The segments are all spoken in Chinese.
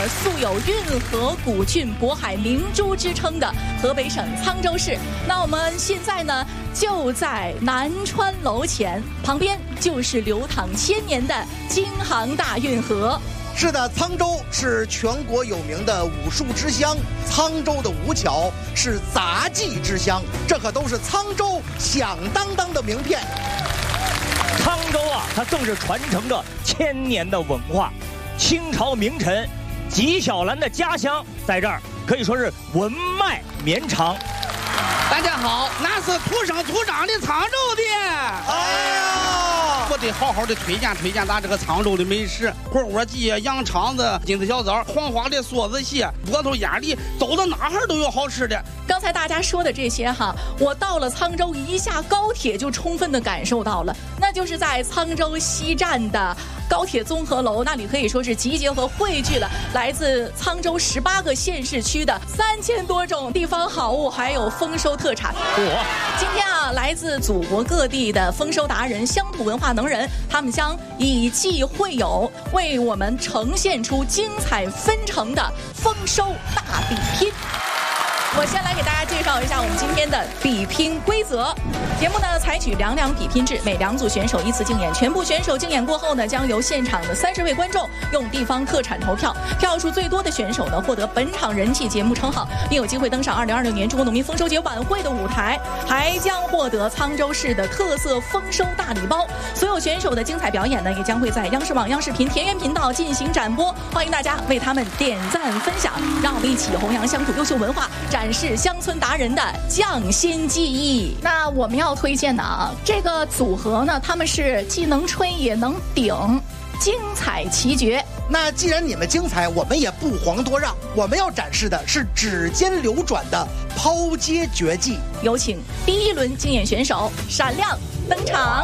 素有运河古郡、渤海明珠之称的河北省沧州市。那我们现在呢，就在南川楼前，旁边就是流淌千年的京杭大运河。 是的，沧州是全国有名的武术之乡，沧州的吴桥是杂技之乡，这可都是沧州响当当的名片。 沧州啊，它正是传承着千年的文化。清朝名臣纪晓岚的家乡在这儿，可以说是文脉绵长。 大家好，那是土生土长的沧州的。哎呀，我得好好的推荐咱这个沧州的美食，火锅鸡、羊肠子、金丝小枣、黄花的梭子蟹、窝头鸭梨，走到哪儿都有好吃的。 刚才大家说的这些哈，我到了沧州，一下高铁就充分的感受到了，那就是在沧州西站的高铁综合楼，那里可以说是集结和汇聚了来自沧州18个县市区的3000多种地方好物，还有丰收特产。今天啊，来自祖国各地的丰收达人、乡土文化能人，他们将以技会友，为我们呈现出精彩纷呈的丰收大比拼。我先来给大家介绍一下我们今天的比拼规则。节目呢采取2两比拼制，每2组选手依次竞演，全部选手竞演过后呢，将由现场的30位观众用地方特产投票，票数最多的选手呢获得本场人气节目称号，并有机会登上2026年中国农民丰收节晚会的舞台，还将获得沧州市的特色丰收大礼包。所有选手的精彩表演呢，也将会在央视网、央视频、田园频道进行展播，欢迎大家为他们点赞分享，让我们一起弘扬乡土优秀文化，展示乡村达人的匠心技艺。那我们要推荐的啊，这个组合呢，他们是既能吹也能顶，精彩奇绝。 那既然你们精彩，我们也不遑多让，我们要展示的是指尖流转的抛接绝技。 有请第1轮竞演选手闪亮登场。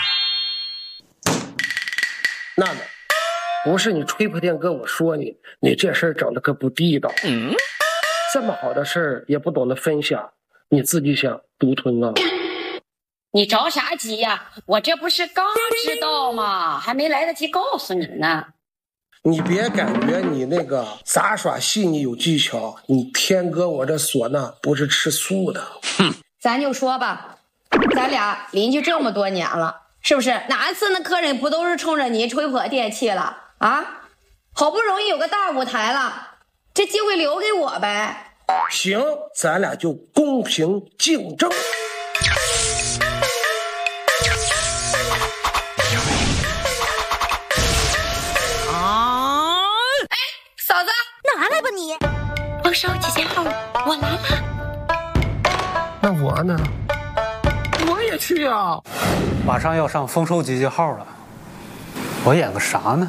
娜娜，不是你吹破天跟我说你这事儿整的可不地道。这么好的事儿也不懂得分享，你自己想独吞啊？ 你着啥急呀？我这不是刚知道吗？还没来得及告诉你呢。 你别感觉你那个杂耍细腻有技巧，你天哥我这唢呐不是吃素的。 咱就说吧，咱俩邻居这么多年了，是不是？哪次那客人不都是冲着你吹破电器了啊？好不容易有个大舞台了，这机会留给我呗。 行，咱俩就公平竞争。 嫂子， 拿来吧你！ 丰收几件号，我来了。 那我呢？我也去啊！ 马上要上丰收集结号了，我演个啥呢？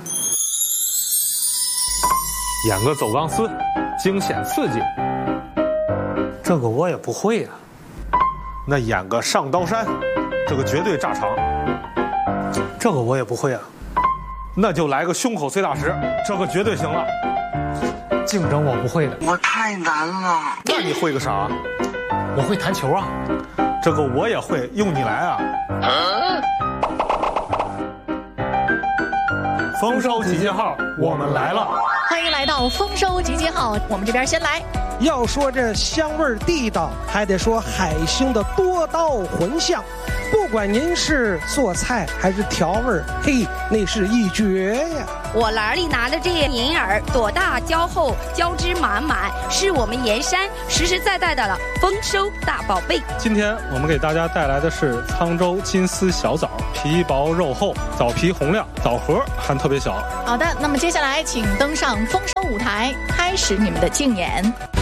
演个走钢丝，惊险刺激。 这个我也不会呀。 那演个上刀山，这个绝对炸场。 这个我也不会啊。 那就来个胸口碎大石，这个绝对行了。 竞争我不会的， 我太难了。 那你会个啥？ 我会弹球啊。 这个我也会，用你来啊。丰收集结号，我们来了。 欢迎来到丰收集结号，我们这边先来。 要说这香味地道，还得说海星的多刀混香。不管您是做菜还是调味，嘿，那是一绝呀！ 我篮里拿的这银耳，朵大胶厚，胶质满满，是我们盐山实实在在的丰收大宝贝。 今天我们给大家带来的是沧州金丝小枣，皮薄肉厚，枣皮红亮，枣核还特别小。 好的，那么接下来请登上丰收舞台，开始你们的竞演。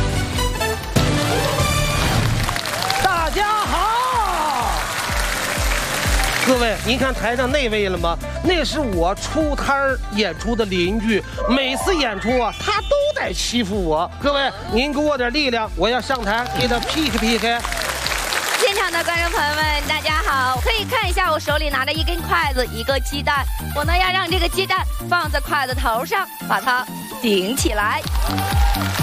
大家好，各位，您看台上那位了吗？那是我出摊演出的邻居，每次演出啊，他都得欺负我。各位，您给我点力量，我要上台给他 PK。 现场的观众朋友们，大家好，可以看一下我手里拿的一根筷子，一个鸡蛋，我呢要让这个鸡蛋放在筷子头上，把它顶起来。